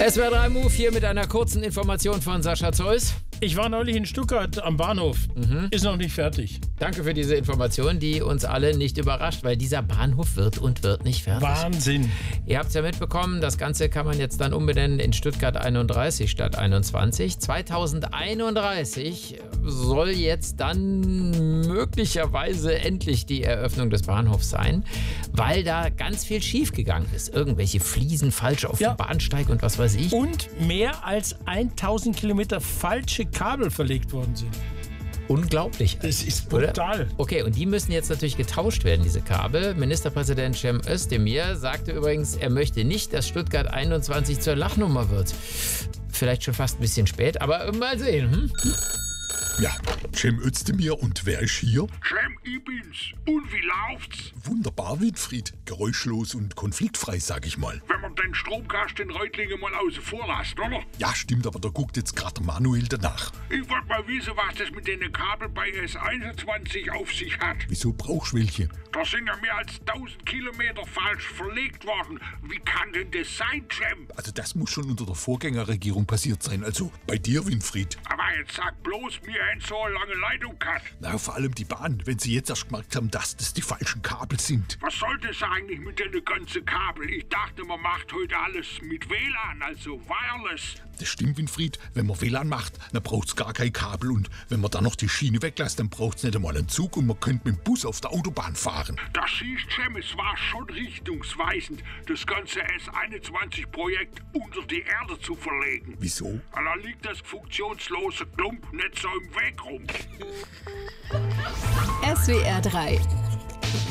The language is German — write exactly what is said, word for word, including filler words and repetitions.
S W R drei Move hier mit einer kurzen Information von Sascha Zeus. Ich war neulich in Stuttgart am Bahnhof. Mhm. Ist noch nicht fertig. Danke für diese Information, die uns alle nicht überrascht, weil dieser Bahnhof wird und wird nicht fertig. Wahnsinn. Ihr habt es ja mitbekommen, das Ganze kann man jetzt dann umbenennen in Stuttgart einunddreißig statt einundzwanzig. zweitausendeinunddreißig soll jetzt dann möglicherweise endlich die Eröffnung des Bahnhofs sein, weil da ganz viel schiefgegangen ist. Irgendwelche Fliesen falsch auf ja. dem Bahnsteig und was weiß ich. Und mehr als tausend Kilometer falsche Kabel verlegt worden sind. Unglaublich. Das ist brutal. Oder? Okay, und die müssen jetzt natürlich getauscht werden, diese Kabel. Ministerpräsident Cem Özdemir sagte übrigens, er möchte nicht, dass Stuttgart einundzwanzig zur Lachnummer wird. Vielleicht schon fast ein bisschen spät, aber mal sehen. Hm? Ja, Cem Özdemir, und wer ist hier? Cem, ich bin's. Und wie läuft's? Wunderbar, Winfried. Geräuschlos und konfliktfrei, sag ich mal. Wenn man den Stromkasten in Reutlingen mal außen vor lässt, oder? Ja, stimmt, aber da guckt jetzt gerade Manuel danach. Ich wollte mal wissen, was das mit den Kabel bei S einundzwanzig auf sich hat. Wieso brauchst du welche? Da sind ja mehr als tausend Kilometer falsch verlegt worden. Wie kann denn das sein, Cem? Also das muss schon unter der Vorgängerregierung passiert sein. Also bei dir, Winfried. Aber jetzt sag bloß, wir haben so eine lange Leitung gehabt. Na, vor allem die Bahn, wenn sie jetzt erst gemerkt haben, dass das die falschen Kabel sind. Was soll das eigentlich mit den ganzen Kabel? Ich dachte, man macht heute alles mit W L A N, also Wireless. Das stimmt, Winfried. Wenn man W L A N macht, dann braucht es gar kein Kabel. Und wenn man dann noch die Schiene weglässt, dann braucht es nicht einmal einen Zug und man könnte mit dem Bus auf der Autobahn fahren. Das siehst du, Cem, es war schon richtungsweisend, das ganze S einundzwanzig Projekt unter die Erde zu verlegen. Wieso? Da liegt das funktionslose Klump nicht so im Weg rum. S W R drei